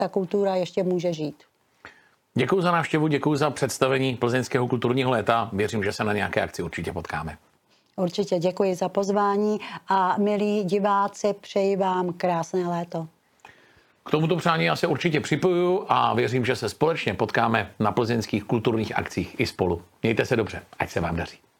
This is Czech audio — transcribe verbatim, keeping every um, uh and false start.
ta kultura ještě může žít. Děkuji za návštěvu, děkuji za představení plzeňského kulturního léta. Věřím, že se na nějaké akci určitě potkáme. Určitě děkuji za pozvání a milí diváci, přeji vám krásné léto. K tomuto přání já se určitě připojuju a věřím, že se společně potkáme na plzeňských kulturních akcích i spolu. Mějte se dobře, ať se vám daří.